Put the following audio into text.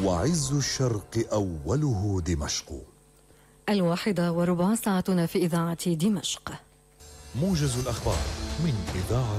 وعز الشرق أوله دمشق. 1:15 ساعتنا في إذاعة دمشق. موجز الأخبار من إذاعة